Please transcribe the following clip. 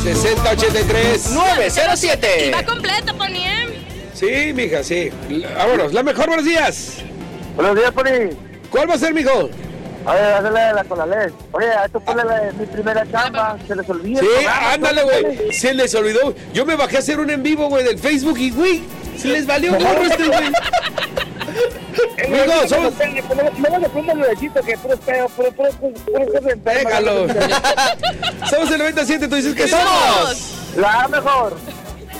6083-907. Y va completo, Poniem. Sí, mija, sí. Vámonos, la mejor, buenos días. Buenos días, Poni. ¿Cuál va a ser, mijo? A ver, hazle la Conalés. Oye, a esto ponle mi primera chamba. Se les olvida. Sí, ándale, güey. Se les olvidó. Yo me bajé a hacer un en vivo, güey, del Facebook y, güey, se les valió gorro este, güey. Amigo, somos... No me pongo un nuevecito que puro peo, puro Déjalo. Somos el 97, tú dices que somos la mejor.